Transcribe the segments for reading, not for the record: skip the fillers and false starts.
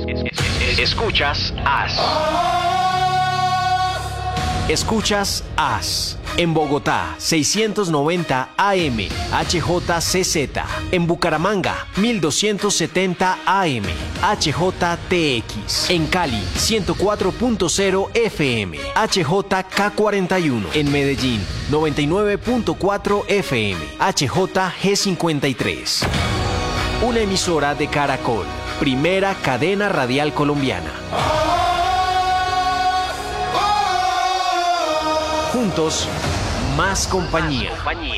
Escuchas AS. Escuchas AS. En Bogotá, 690 AM, HJCZ. En Bucaramanga, 1270 AM, HJTX. En Cali, 104.0 FM, HJK41. En Medellín, 99.4 FM, HJG53. Una emisora de Caracol, primera cadena radial colombiana. Juntos, más compañía.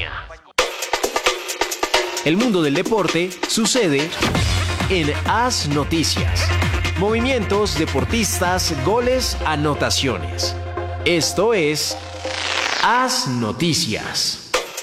El mundo del deporte sucede en AS Noticias. Movimientos, deportistas, goles, anotaciones. Esto es AS Noticias.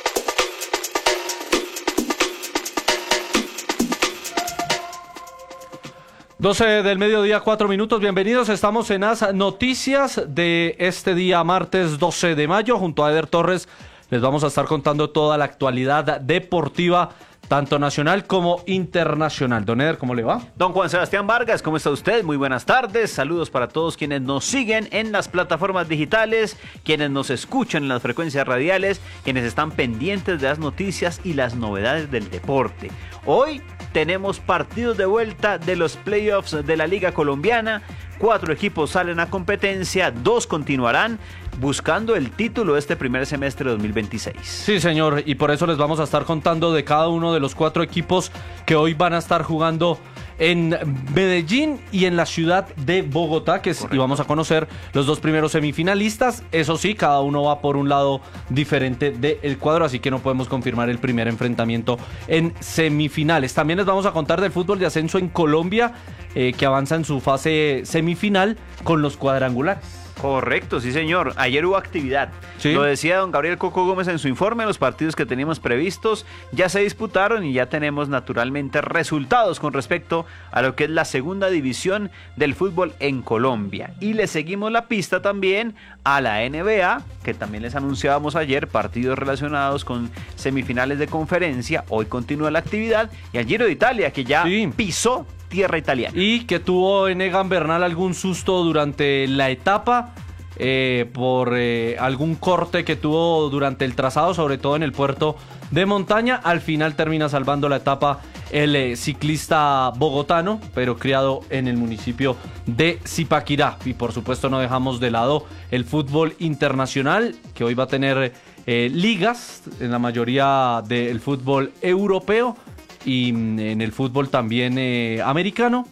12 del mediodía, 4 minutos. Bienvenidos, estamos en AS Noticias de este día martes 12 de mayo. Junto a Eder Torres les vamos a estar contando toda la actualidad deportiva, tanto nacional como internacional. Don Eder, ¿cómo le va? Don Juan Sebastián Vargas, ¿cómo está usted? Muy buenas tardes. Saludos para todos quienes nos siguen en las plataformas digitales, quienes nos escuchan en las frecuencias radiales, quienes están pendientes de las noticias y las novedades del deporte. Hoy tenemos partidos de vuelta de los playoffs de la Liga Colombiana. 4 equipos salen a competencia, 2 continuarán buscando el título este primer semestre de 2026. Sí, señor, y por eso les vamos a estar contando de cada uno de los 4 equipos que hoy van a estar jugando en Medellín y en la ciudad de Bogotá, y vamos a conocer los 2 primeros semifinalistas. Eso sí, cada uno va por un lado diferente del cuadro, así que no podemos confirmar el primer enfrentamiento en semifinales. También les vamos a contar del fútbol de ascenso en Colombia, que avanza en su fase semifinal con los cuadrangulares. Correcto, sí señor. Ayer hubo actividad. ¿Sí? Lo decía don Gabriel Coco Gómez en su informe. Los partidos que teníamos previstos ya se disputaron y ya tenemos naturalmente resultados con respecto a lo que es la segunda división del fútbol en Colombia. Y le seguimos la pista también a la NBA, que también les anunciábamos ayer, partidos relacionados con semifinales de conferencia. Hoy continúa la actividad. Y al Giro de Italia, que ya pisó tierra italiana. Y que tuvo en Egan Bernal algún susto durante la etapa por algún corte que tuvo durante el trazado, sobre todo en el puerto de montaña. Al final termina salvando la etapa el ciclista bogotano, pero criado en el municipio de Zipaquirá. Y por supuesto no dejamos de lado el fútbol internacional, que hoy va a tener ligas en la mayoría del fútbol europeo y en el fútbol también americano,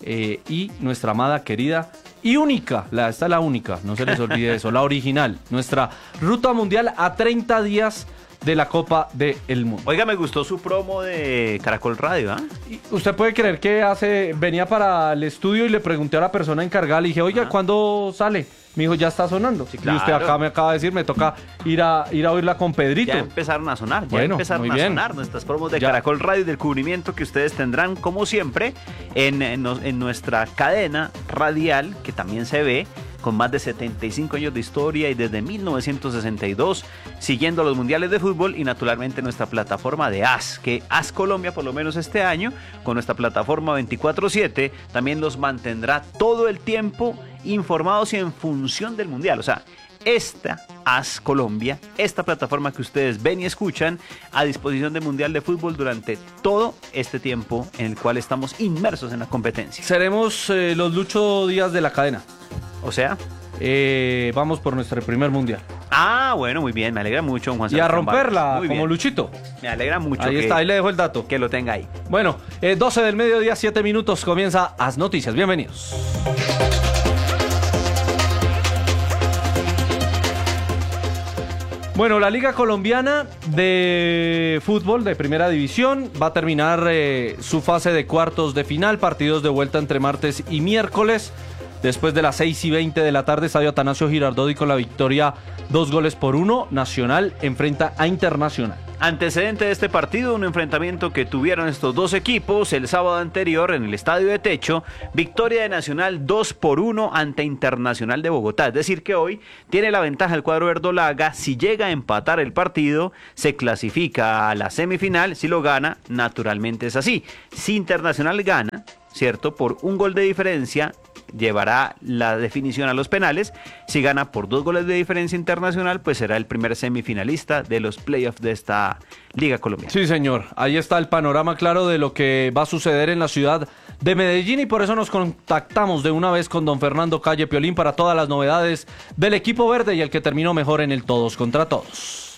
y nuestra amada, querida y única, esta es la única, no se les olvide eso, la original, nuestra ruta mundial a 30 días de la Copa del Mundo. Oiga, me gustó su promo de Caracol Radio, ¿ah? Usted puede creer que venía para el estudio y le pregunté a la persona encargada, le dije, oiga, ¿cuándo sale? Me dijo, ya está sonando. Sí, claro. Y usted acá me acaba de decir, me toca ir a oírla con Pedrito. Ya empezaron a sonar, sonar nuestras promos de Caracol Radio y del cubrimiento que ustedes tendrán, como siempre, en nuestra cadena radial, que también se ve, con más de 75 años de historia y desde 1962 siguiendo los mundiales de fútbol, y naturalmente nuestra plataforma de AS, que AS Colombia, por lo menos este año, con nuestra plataforma 24/7, también los mantendrá todo el tiempo informados y en función del mundial. O sea, esta AS Colombia, esta plataforma que ustedes ven y escuchan, a disposición del Mundial de Fútbol durante todo este tiempo en el cual estamos inmersos en la competencia. Seremos los Lucho Díaz de la cadena. O sea, vamos por nuestro primer mundial. Ah, bueno, muy bien, me alegra mucho, Juan Sebastián. Y a romperla, como Luchito. Me alegra mucho. Ahí está, ahí le dejo el dato. Que lo tenga ahí. Bueno, 12 del mediodía, 7 minutos, comienza AS Noticias. Bienvenidos. Bueno, la Liga Colombiana de Fútbol de Primera División va a terminar su fase de cuartos de final, partidos de vuelta entre martes y miércoles. Después de las 6:20 de la tarde, Estadio Atanasio Girardot, con la victoria 2-1, Nacional enfrenta a Internacional. Antecedente de este partido, un enfrentamiento que tuvieron estos dos equipos el sábado anterior en el Estadio de Techo, victoria de Nacional 2-1 ante Internacional de Bogotá. Es decir que hoy tiene la ventaja el cuadro verdolaga. Si llega a empatar el partido, se clasifica a la semifinal. Si lo gana, naturalmente es así. Si Internacional gana, ¿cierto? Por un gol de diferencia llevará la definición a los penales. Si gana por 2 goles de diferencia internacional, pues será el primer semifinalista de los playoffs de esta Liga Colombiana. Sí, señor. Ahí está el panorama claro de lo que va a suceder en la ciudad de Medellín y por eso nos contactamos de una vez con don Fernando Calle Piolín para todas las novedades del equipo verde y el que terminó mejor en el todos contra todos.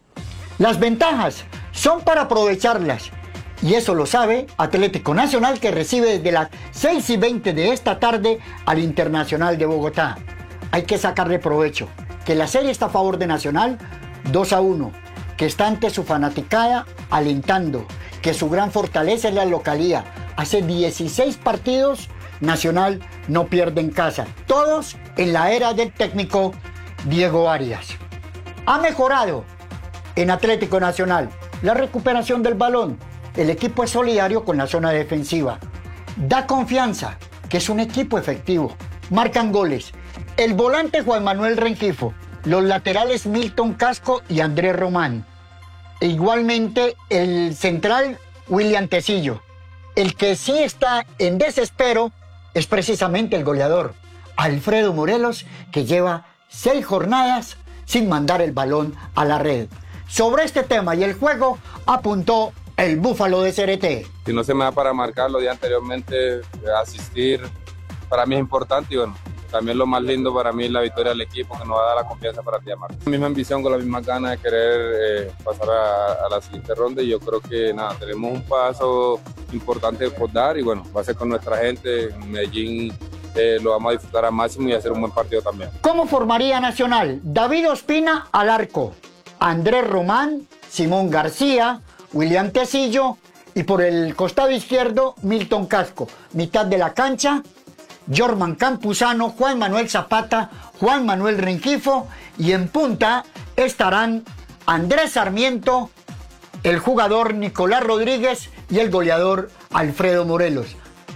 Las ventajas son para aprovecharlas. Y eso lo sabe Atlético Nacional, que recibe desde las 6:20 de esta tarde al Internacional de Bogotá. Hay que sacarle provecho, que la serie está a favor de Nacional 2-1, que está ante su fanaticada alentando, que su gran fortaleza es la localía. Hace 16 partidos Nacional no pierde en casa, todos en la era del técnico Diego Arias. Ha mejorado en Atlético Nacional la recuperación del balón. El equipo es solidario con la zona defensiva. Da confianza, que es un equipo efectivo. Marcan goles. El volante Juan Manuel Rengifo. Los laterales Milton Casco y Andrés Román. E igualmente el central William Tecillo. El que sí está en desespero es precisamente el goleador Alfredo Morelos, que lleva 6 jornadas sin mandar el balón a la red. Sobre este tema y el juego apuntó el Búfalo de CRT. Si no se me da para marcar lo de anteriormente, asistir para mí es importante y bueno, también lo más lindo para mí es la victoria del equipo que nos va a dar la confianza para llamar. La misma ambición con la misma ganas de querer pasar a la siguiente ronda y yo creo que nada, tenemos un paso importante por dar y bueno, va a ser con nuestra gente en Medellín. Lo vamos a disfrutar al máximo y hacer un buen partido también. ¿Cómo formaría Nacional? David Ospina al arco, Andrés Román, Simón García, William Tecillo y por el costado izquierdo Milton Casco. Mitad de la cancha, Jorman Campuzano, Juan Manuel Zapata, Juan Manuel Rengifo y en punta estarán Andrés Sarmiento, el jugador Nicolás Rodríguez y el goleador Alfredo Morelos.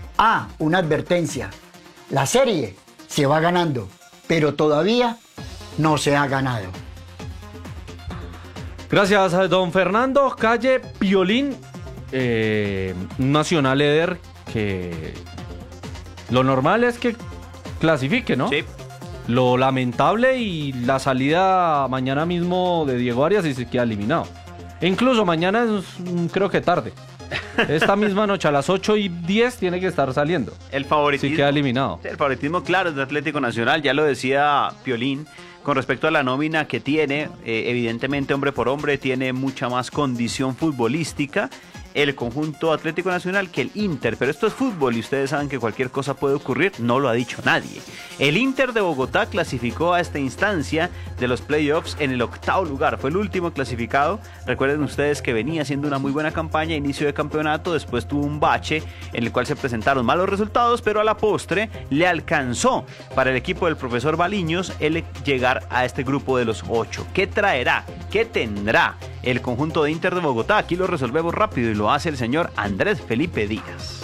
Una advertencia. La serie se va ganando, pero todavía no se ha ganado. Gracias a don Fernando Calle Piolín, Nacional Eder, que lo normal es que clasifique, ¿no? Sí. Lo lamentable y la salida mañana mismo de Diego Arias y se queda eliminado. E incluso mañana es, creo que tarde. Esta misma noche a las 8:10 tiene que estar saliendo. El favoritismo. Sí queda eliminado. El favoritismo claro de Atlético Nacional, ya lo decía Piolín. Con respecto a la nómina que tiene, evidentemente hombre por hombre tiene mucha más condición futbolística el conjunto Atlético Nacional que el Inter, pero esto es fútbol y ustedes saben que cualquier cosa puede ocurrir, no lo ha dicho nadie. El Inter de Bogotá clasificó a esta instancia de los playoffs en el 8º lugar, fue el último clasificado. Recuerden ustedes que venía haciendo una muy buena campaña, inicio de campeonato, después tuvo un bache en el cual se presentaron malos resultados, pero a la postre le alcanzó para el equipo del profesor Baliños el llegar a este grupo de los 8. ¿Qué traerá? ¿Qué tendrá el conjunto de Inter de Bogotá? Aquí lo resolvemos rápido y lo hace el señor Andrés Felipe Díaz.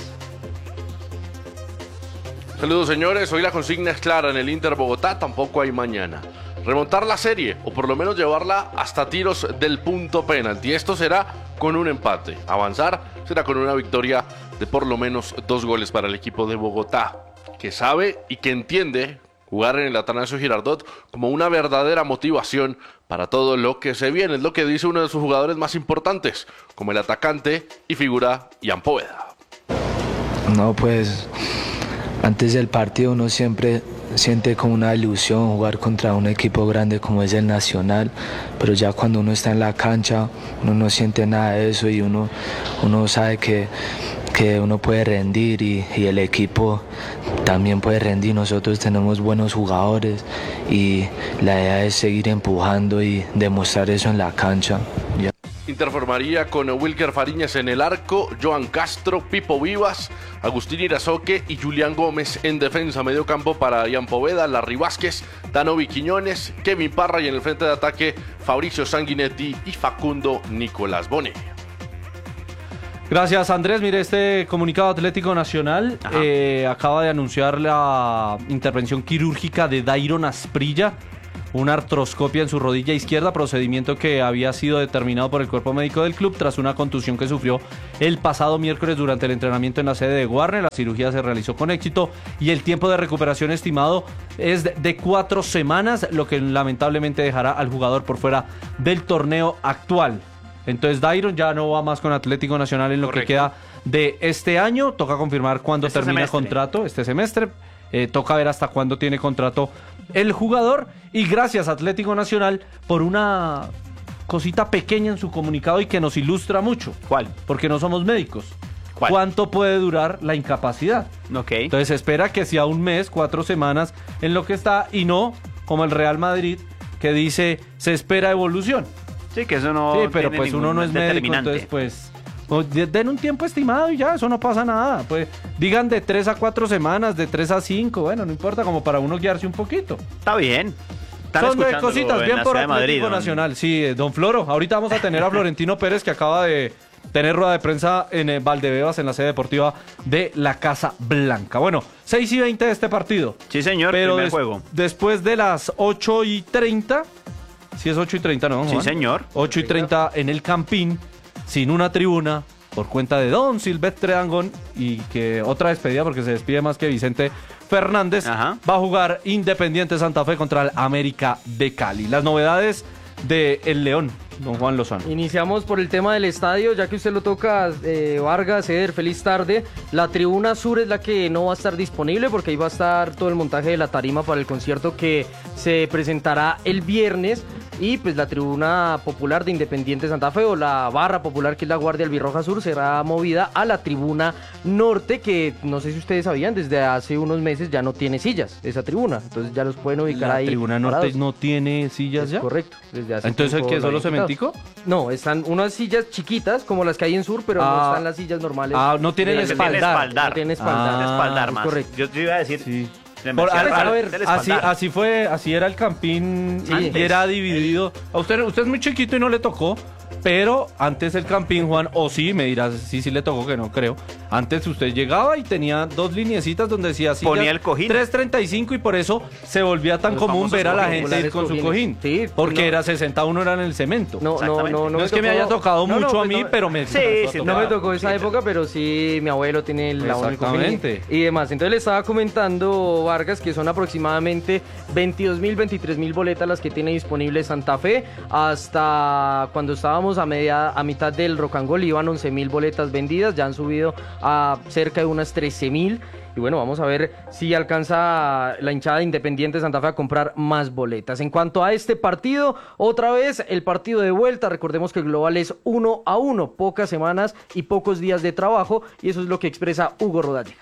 Saludos señores, hoy la consigna es clara en el Inter Bogotá, tampoco hay mañana. Remontar la serie o por lo menos llevarla hasta tiros del punto penalti. Esto será con un empate. Avanzar será con una victoria de por lo menos 2 goles para el equipo de Bogotá, que sabe y que entiende jugar en el Atanasio Girardot como una verdadera motivación para todo lo que se viene. Es lo que dice uno de sus jugadores más importantes, como el atacante y figura Ian Poveda. No, pues antes del partido uno siempre siente como una ilusión jugar contra un equipo grande como es el Nacional, pero ya cuando uno está en la cancha uno no siente nada de eso y uno sabe que uno puede rendir y el equipo también puede rendir. Nosotros tenemos buenos jugadores y la idea es seguir empujando y demostrar eso en la cancha. Inter formaría con Wilker Fariñas en el arco, Joan Castro, Pipo Vivas, Agustín Irazoque y Julián Gómez en defensa. Medio campo para Ian Poveda, Larry Vázquez, Danovi Quiñones, Kevin Parra y en el frente de ataque Fabricio Sanguinetti y Facundo Nicolás Bonet. Gracias Andrés, mire este comunicado Atlético Nacional acaba de anunciar la intervención quirúrgica de Dairon Asprilla una artroscopia en su rodilla izquierda, procedimiento que había sido determinado por el cuerpo médico del club tras una contusión que sufrió el pasado miércoles durante el entrenamiento en la sede de Warner. La cirugía se realizó con éxito y el tiempo de recuperación estimado es de 4 semanas, lo que lamentablemente dejará al jugador por fuera del torneo actual. Entonces Dairon ya no va más con Atlético Nacional en lo que queda de este año. Toca confirmar cuándo termina contrato este semestre. Toca ver hasta cuándo tiene contrato el jugador. Y gracias Atlético Nacional por una cosita pequeña en su comunicado y que nos ilustra mucho. ¿Cuál? Porque no somos médicos. ¿Cuál? ¿Cuánto puede durar la incapacidad? Ok. Entonces espera que sea 1 mes, 4 semanas en lo que está, y no como el Real Madrid que dice se espera evolución. Sí, que eso no. Sí, pero tiene pues uno no es médico, entonces pues den un tiempo estimado y ya, eso no pasa nada. Pues digan de 3 a 4 semanas, de 3 a 5, bueno, no importa, como para uno guiarse un poquito. Está bien. Son de cositas, bien por Atlético Nacional. Sí, don Floro, ahorita vamos a tener a Florentino Pérez, que acaba de tener rueda de prensa en Valdebebas, en la sede deportiva de la Casa Blanca. Bueno, 6:20 de este partido. Sí, señor, pero primer juego. Después de las 8:30, si es 8:30, ¿no, Juan? Sí, señor. 8:30 en el Campín, sin una tribuna, por cuenta de don Silvestre Dangond, y que otra despedida, porque se despide más que Vicente Fernández. Ajá. Va a jugar Independiente Santa Fe contra el América de Cali. Las novedades de El León, don Juan Lozano. Iniciamos por el tema del estadio, ya que usted lo toca, Vargas, Eder, feliz tarde. La tribuna sur es la que no va a estar disponible, porque ahí va a estar todo el montaje de la tarima para el concierto que se presentará el viernes. Y pues la tribuna popular de Independiente Santa Fe, o la barra popular, que es la Guardia Albirroja Sur, será movida a la tribuna norte, que no sé si ustedes sabían, desde hace unos meses ya no tiene sillas esa tribuna, entonces ya los pueden ubicar ahí. ¿La tribuna norte parados. No tiene sillas ya? Correcto, desde hace ¿Entonces el que solo cementico? No, están unas sillas chiquitas como las que hay en Sur, pero no están las sillas normales. No tienen espaldar. No tienen espaldar. Más. Correcto. Yo te iba a decir... Sí. Así así era el Campín, sí, y era dividido. A usted es muy chiquito y no le tocó, pero antes el Campín, Juan, o sí, me dirás, sí le tocó, que no creo. Antes usted llegaba y tenía 2 lineecitas donde decía así, ponía el cojín 3.35, y por eso se volvía tan común ver a la gente ir con su cojín. Sí, porque era 61, era en el cemento. No es que me haya tocado mucho a mí, pero me no me tocó esa época, pero sí mi abuelo tiene el cojín y demás. Entonces le estaba comentando, Vargas, que son aproximadamente 22.000, 23.000 boletas las que tiene disponible Santa Fe. Hasta cuando estábamos a mitad del Rock and Roll iban 11.000 boletas vendidas, ya han subido a cerca de unas 13.000. Y bueno, vamos a ver si alcanza la hinchada de Independiente Santa Fe a comprar más boletas. En cuanto a este partido, otra vez el partido de vuelta. Recordemos que el global es 1-1, pocas semanas y pocos días de trabajo, y eso es lo que expresa Hugo Rodallega.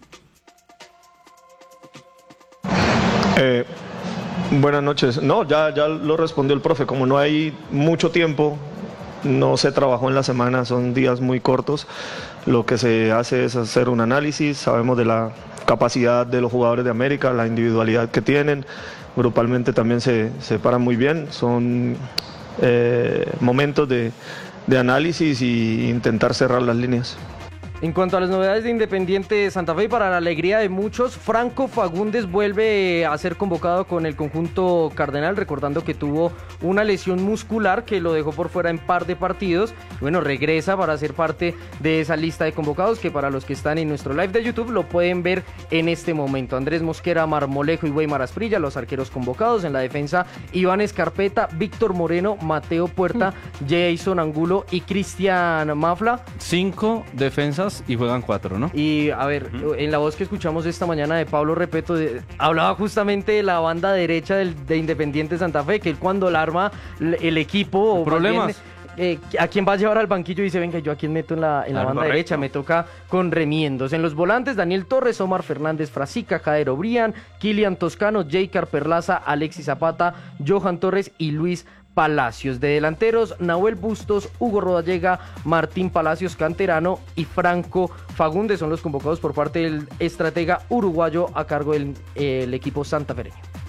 Buenas noches. No, ya lo respondió el profe. Como no hay mucho tiempo, no se trabajó en la semana, son días muy cortos. Lo que se hace es hacer un análisis. Sabemos de la capacidad de los jugadores de América, la individualidad que tienen. Grupalmente también se paran muy bien. Son momentos de análisis y intentar cerrar las líneas. En cuanto a las novedades de Independiente Santa Fe, para la alegría de muchos, Franco Fagundes vuelve a ser convocado con el conjunto cardenal, recordando que tuvo una lesión muscular que lo dejó por fuera en par de partidos. Bueno, regresa para ser parte de esa lista de convocados, que para los que están en nuestro live de YouTube lo pueden ver en este momento. Andrés Mosquera, Marmolejo y Weimar Asprilla, los arqueros convocados. En la defensa, Iván Escarpeta, Víctor Moreno, Mateo Puerta, Jason Angulo y Cristian Mafla. 5 defensas y juegan 4, ¿no? Y a ver, en la voz que escuchamos esta mañana de Pablo Repeto, hablaba justamente de la banda derecha de Independiente Santa Fe, que él cuando la arma el equipo... ¿Problemas? ¿A quién va a llevar al banquillo? Dice, venga, yo a quién meto en la banda derecha, me toca con remiendos. En los volantes, Daniel Torres, Omar Fernández Frasica, Jairo Brian, Kilian Toscano, Jaycar Perlaza, Alexis Zapata, Johan Torres y Luis Palacios. De delanteros, Nahuel Bustos, Hugo Rodallega, Martín Palacios, canterano, y Franco Fagundes son los convocados por parte del estratega uruguayo a cargo del equipo santafereño.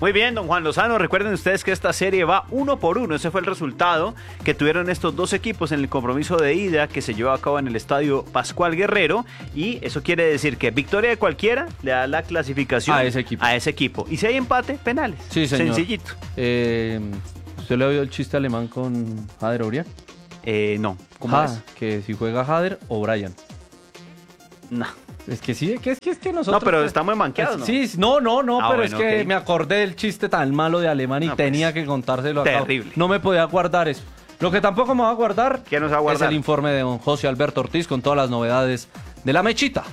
Muy bien, don Juan Lozano, recuerden ustedes que esta serie va 1-1, ese fue el resultado que tuvieron estos dos equipos en el compromiso de ida que se llevó a cabo en el estadio Pascual Guerrero, y eso quiere decir que victoria de cualquiera le da la clasificación a ese equipo. Y si hay empate, penales. Sí, señor. Sencillito. ¿Usted le ha oído el chiste alemán con Jader o Brian? No. ¿Cómo es? Que si juega Jader o Brian. No. Es que sí, es que nosotros... No, pero estamos manqueados, ¿no? Sí, no, pero bueno, es que me acordé del chiste tan malo de alemán y tenía que contárselo acá. Terrible. No me podía guardar eso. Lo que tampoco me va a guardar ¿Qué nos va a guardar? es el informe de don José Alberto Ortiz con todas las novedades de la mechita.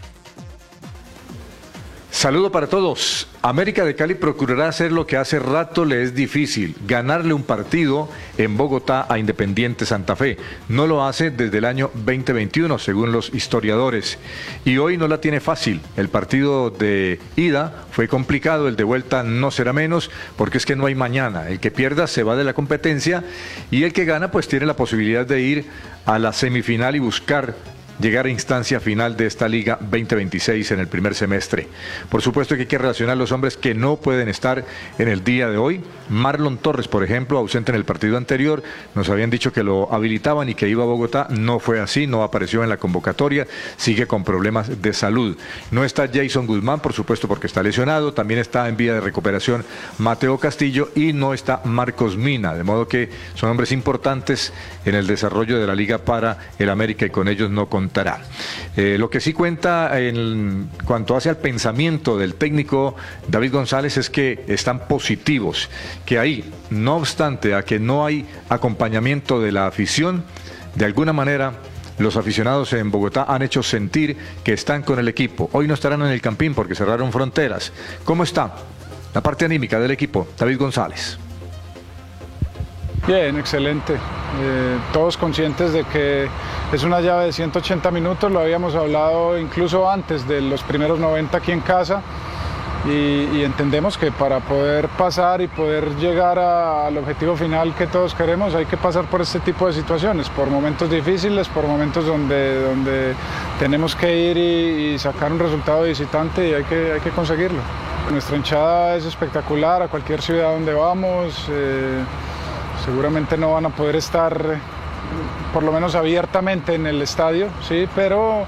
Saludo para todos. América de Cali procurará hacer lo que hace rato le es difícil, ganarle un partido en Bogotá a Independiente Santa Fe. No lo hace desde el año 2021, según los historiadores. Y hoy no la tiene fácil. El partido de ida fue complicado, el de vuelta no será menos, porque es que no hay mañana. El que pierda se va de la competencia y el que gana pues tiene la posibilidad de ir a la semifinal y buscar llegar a instancia final de esta Liga 2026 en el primer semestre. Por supuesto que hay que relacionar los hombres que no pueden estar en el día de hoy. Marlon Torres, por ejemplo, ausente en el partido anterior, nos habían dicho que lo habilitaban y que iba a Bogotá, no fue así, no apareció en la convocatoria, sigue con problemas de salud. No está Jason Guzmán, por supuesto, porque está lesionado, también está en vía de recuperación Mateo Castillo y no está Marcos Mina, de modo que son hombres importantes en el desarrollo de la Liga para el América y con ellos no contará. Lo que sí cuenta en cuanto hace al pensamiento del técnico David González es que están positivos, que ahí, no obstante a que no hay acompañamiento de la afición, de alguna manera los aficionados en Bogotá han hecho sentir que están con el equipo. Hoy no estarán en el Campín porque cerraron fronteras. ¿Cómo está la parte anímica del equipo? David González. Bien, excelente. Todos conscientes de que es una llave de 180 minutos, lo habíamos hablado incluso antes de los primeros 90 aquí en casa y entendemos que para poder pasar y poder llegar al objetivo final que todos queremos hay que pasar por este tipo de situaciones, por momentos difíciles, por momentos donde tenemos que ir y sacar un resultado de visitante y hay que conseguirlo. Nuestra hinchada es espectacular a cualquier ciudad donde vamos. Seguramente no van a poder estar, por lo menos abiertamente, en el estadio, sí, pero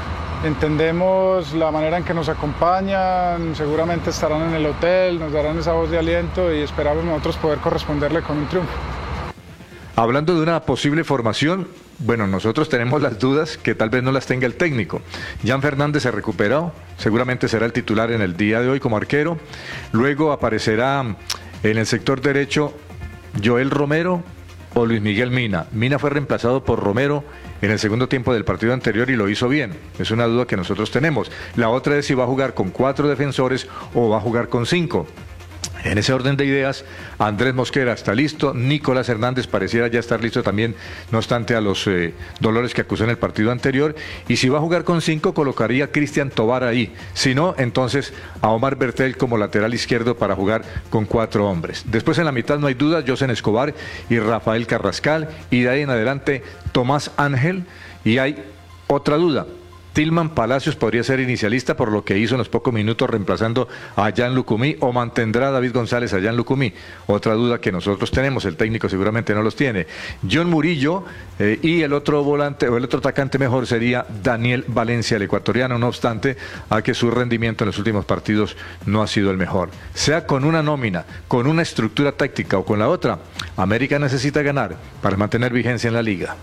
entendemos la manera en que nos acompañan, seguramente estarán en el hotel, nos darán esa voz de aliento y esperamos nosotros poder corresponderle con un triunfo. Hablando de una posible formación, bueno, nosotros tenemos las dudas que tal vez no las tenga el técnico. Jan Fernández se recuperó, seguramente será el titular en el día de hoy como arquero. Luego aparecerá en el sector derecho Joel Romero o Luis Miguel Mina. Mina fue reemplazado por Romero en el segundo tiempo del partido anterior y lo hizo bien. Es una duda que nosotros tenemos. La otra es si va a jugar con 4 defensores o va a jugar con 5. En ese orden de ideas, Andrés Mosquera está listo, Nicolás Hernández pareciera ya estar listo también, no obstante a los dolores que acusó en el partido anterior, y si va a jugar con 5 colocaría a Cristian Tobar ahí, si no, entonces a Omar Bertel como lateral izquierdo para jugar con 4 hombres. Después en la mitad no hay dudas, Josen Escobar y Rafael Carrascal, y de ahí en adelante Tomás Ángel, y hay otra duda. Tilman Palacios podría ser inicialista por lo que hizo en los pocos minutos reemplazando a Jan Lucumí, o mantendrá David González a Jan Lucumí. Otra duda que nosotros tenemos, el técnico seguramente no los tiene. John Murillo y el otro volante o el otro atacante mejor sería Daniel Valencia, el ecuatoriano, no obstante a que su rendimiento en los últimos partidos no ha sido el mejor. Sea con una nómina, con una estructura táctica o con la otra, América necesita ganar para mantener vigencia en la liga.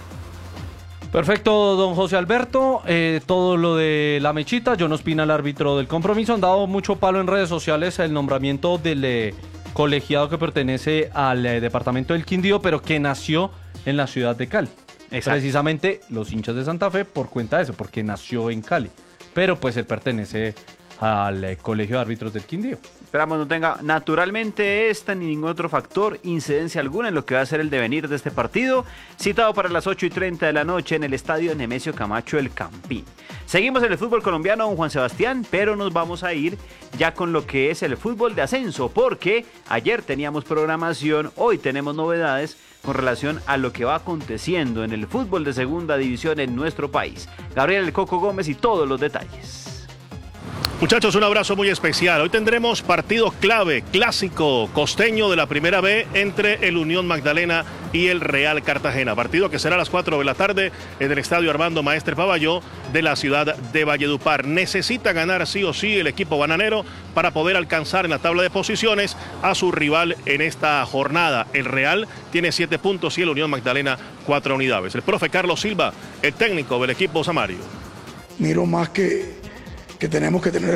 Perfecto, don José Alberto. Todo lo de la mechita. John Ospina, el árbitro del compromiso. Han dado mucho palo en redes sociales el nombramiento del colegiado que pertenece al departamento del Quindío, pero que nació en la ciudad de Cali. Exacto. Precisamente los hinchas de Santa Fe por cuenta de eso, porque nació en Cali. Pero pues él pertenece al colegio de árbitros del Quindío. Esperamos no tenga naturalmente esta ni ningún otro factor, incidencia alguna en lo que va a ser el devenir de este partido, citado para las 8:30 de la noche en el estadio Nemesio Camacho El Campín. Seguimos en el fútbol colombiano, don Juan Sebastián, pero nos vamos a ir ya con lo que es el fútbol de ascenso, porque ayer teníamos programación, hoy tenemos novedades con relación a lo que va aconteciendo en el fútbol de segunda división en nuestro país. Gabriel El Coco Gómez y todos los detalles. Muchachos, un abrazo muy especial. Hoy tendremos partido clave, clásico costeño de la Primera B entre el Unión Magdalena y el Real Cartagena. Partido que será a las 4 de la tarde en el Estadio Armando Maestre Pavalló de la ciudad de Valledupar. Necesita ganar sí o sí el equipo bananero para poder alcanzar en la tabla de posiciones a su rival en esta jornada. El Real tiene 7 puntos y el Unión Magdalena 4 unidades. El profe Carlos Silva, el técnico del equipo Samario. Miro más que tenemos que tener